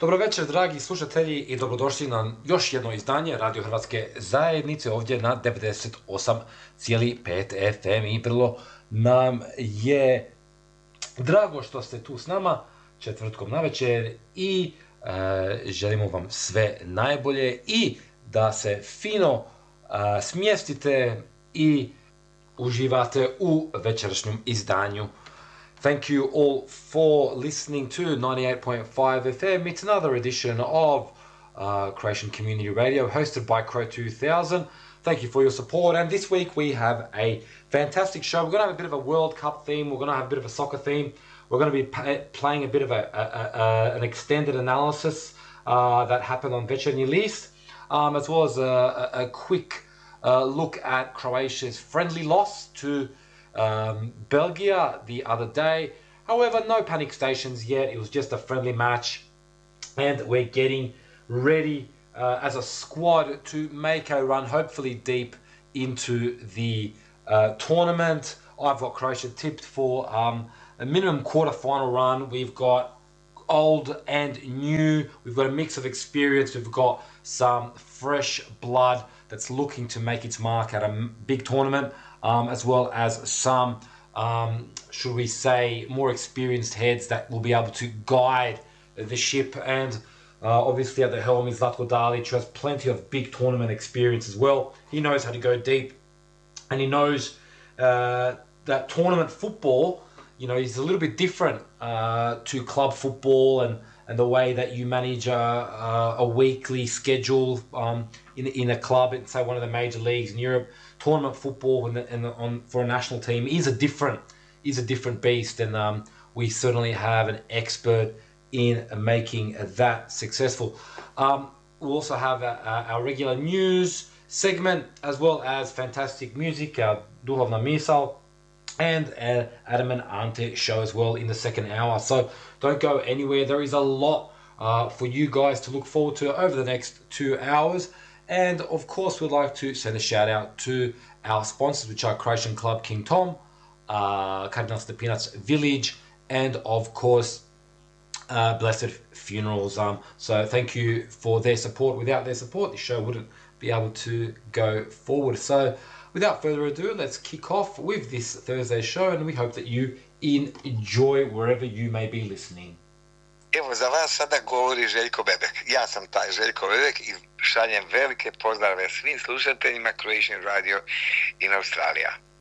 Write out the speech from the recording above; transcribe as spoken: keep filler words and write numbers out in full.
Dobro večer, dragi slušatelji, i dobrodošli na još jedno izdanje Radio Hrvatske zajednice ovdje na devedeset osam zarez pet F M i vrlo nam je drago što ste tu s nama četvrtkom navečer i e, želimo vam sve najbolje i da se fino e, smjestite i uživate u večerašnjem izdanju. Thank you all for listening to ninety-eight point five F M. It's another edition of uh, Croatian Community Radio hosted by Crow two thousand. Thank you for your support. And this week we have a fantastic show. We're going to have a bit of a World Cup theme. We're going to have a bit of a soccer theme. We're going to be pa- playing a bit of a, a, a, an extended analysis uh, that happened on Večernji List, um, as well as a, a, a quick uh, look at Croatia's friendly loss to Um, Belgium the other day. However, no panic stations yet. It was just a friendly match, and we're getting ready uh, as a squad to make a run, hopefully deep into the uh, tournament. I've got Croatia tipped for um, a minimum quarter-final run. We've got old and new. We've got a mix of experience. We've got some fresh blood that's looking to make its mark at a big tournament. Um, as well as some, um, should we say, more experienced heads that will be able to guide the ship. And uh, obviously at the helm is Zlatko Dalic, who has plenty of big tournament experience as well. He knows how to go deep, and he knows uh, that tournament football, you know, is a little bit different uh, to club football and, and the way that you manage a, a, a weekly schedule um, in, in a club in, say, one of the major leagues in Europe. Tournament football and, and on for a national team is a different is a different beast, and um, we certainly have an expert in making that successful. Um, we'll also have a, a, our regular news segment, as well as fantastic music, our Duhovna Misal, and uh, Adam and Ante show as well in the second hour. So don't go anywhere. There is a lot uh, for you guys to look forward to over the next two hours. And of course, we'd like to send a shout out to our sponsors, which are Croatian Club King Tom, uh, Kardinal Stepinac Village, and of course, uh, Blessed Funerals. Um, so thank you for their support. Without their support, the show wouldn't be able to go forward. So without further ado, let's kick off with this Thursday show, and we hope that you enjoy wherever you may be listening. Evo, za vas sada govori Željko Bebek. Ja sam taj Željko Bebek i šaljem velike pozdrave svim slušateljima Croatian Radio in Australija.